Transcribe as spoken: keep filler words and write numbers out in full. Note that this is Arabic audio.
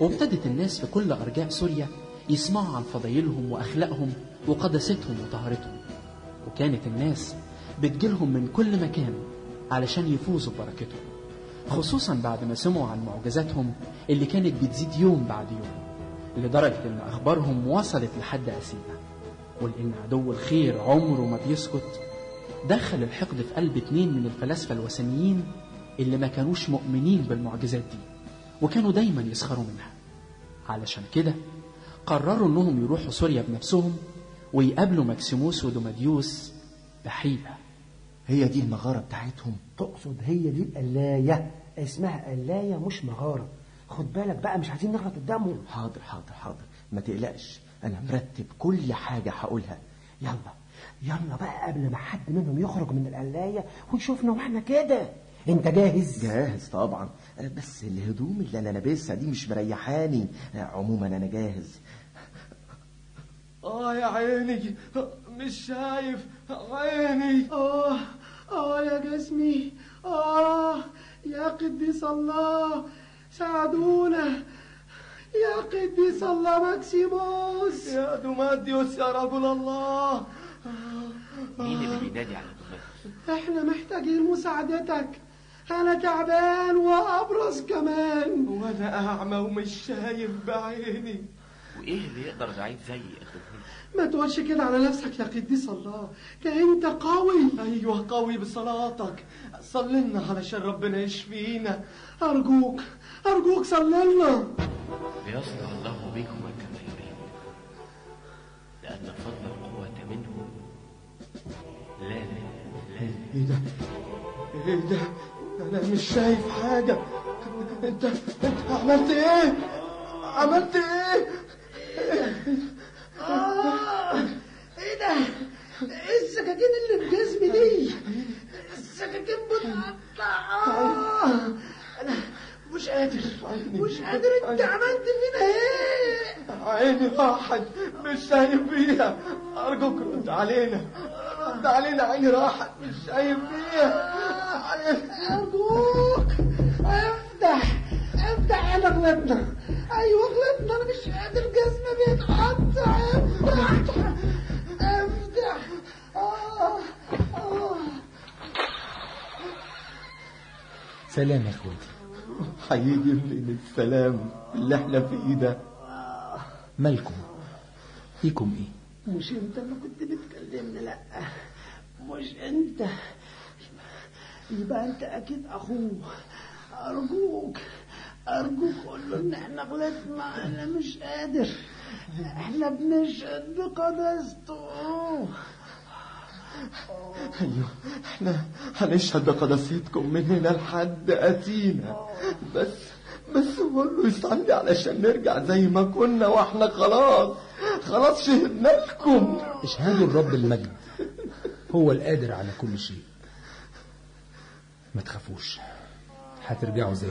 وابتدت الناس في كل أرجاء سوريا يسمعوا عن فضايلهم وأخلاقهم وقداستهم وطهارتهم، وكانت الناس بتجيلهم من كل مكان علشان يفوزوا ببركتهم، خصوصا بعد ما سمعوا عن معجزاتهم اللي كانت بتزيد يوم بعد يوم، لدرجة ان اخبارهم وصلت لحد أثينا. ولان عدو الخير عمره ما بيسكت، دخل الحقد في قلب اتنين من الفلاسفة الوثنيين اللي ما كانوش مؤمنين بالمعجزات دي، وكانوا دايما يسخروا منها. علشان كده قرروا انهم يروحوا سوريا بنفسهم ويقابلوا مكسيموس ودوماديوس بحيلة. هي دي المغارة بتاعتهم؟ تقصد هي دي القلاية؟ اسمها قلاية مش مغارة. خد بالك بقى، مش عايزين نغلط قدامهم. حاضر حاضر حاضر، ما تقلقش، انا مرتب كل حاجة هقولها. يلا يلا بقى قبل ما حد منهم يخرج من القلاية ويشوفنا واحنا كده. انت جاهز؟ جاهز طبعا، بس الهدوم اللي انا لابسها دي مش مريحاني. عموما انا جاهز. اه يا عيني، مش شايف عيني. اه اه يا جسمي، اه يا قديس الله ساعدونا، يا قديس الله مكسيموس، يا دوماديوس يا رجل الله. مين اللي بينادي على دوماديوس؟ احنا محتاجين مساعدتك، انا تعبان وابرص كمان، وانا اعمى ومش شايف بعيني. وايه اللي يقدر ضعيف زيي يخدمني؟ ما تقولش كده على نفسك يا قديس الله، ده انت قوي. ايوه قوي بصلاتك، صلينا علشان ربنا يشفينا. ارجوك ارجوك صلينا. ليصنع الله بكم كما يريد، لان فضل القوة منه لا لا لا. ايه ده ايه ده، انا مش شايف حاجة. انت انت عملت ايه عملت ايه آه ايه ده، ايه السكاكين اللي في جسمي دي؟ السكاكين بتقطع. آه انا مش قادر مش قادر. انت عملت فينا ايه؟ عيني راحت مش شايف فيها. ارجوك رد علينا رد علينا، عيني راحت مش شايف فيها. ارجوك افتح افتح، انا غلطنا. ايوه غلطنا، انا مش قادر، جسمي بيتقطع. افتح افتح. آه. آه. سلام يا اخوتي. هيجي من السلام اللي احنا فيه ده. مالكم؟ فيكم ايه؟ مش انت اللي كنت بتكلمني؟ لا مش انت، يبقى انت اكيد اخوه. ارجوك ارجوك قول له ان احنا غلطنا، انا مش قادر، احنا بنشهد بقداسته. ايوه احنا هنشهد بقداستكم من هنا لحد أثينا، بس بس قول له يصلي علشان نرجع زي ما كنا، واحنا خلاص خلاص شهدنا لكم. اشهدوا الرب المجد، هو القادر على كل شيء. ما تخافوش، هترجعوا زي